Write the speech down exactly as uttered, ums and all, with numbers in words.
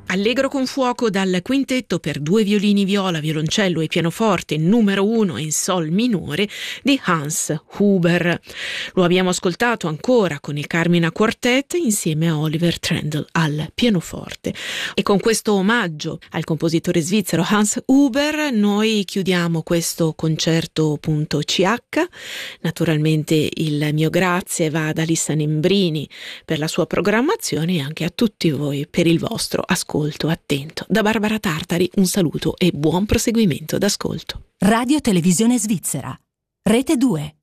Allegro con fuoco dal quintetto per due violini, viola, violoncello e pianoforte numero uno in sol minore di Hans Huber. Lo abbiamo ascoltato ancora con il Carmina Quartet insieme a Oliver Trendle al pianoforte. E con questo omaggio al compositore svizzero Hans Huber noi chiudiamo questo concerto.ch. Naturalmente il mio grazie va ad Alissa Nembrini per la sua programmazione e anche a tutti voi per il vostro ascolto attento. Da Barbara Tartari un saluto e buon proseguimento d'ascolto. Radio Televisione Svizzera, Rete due.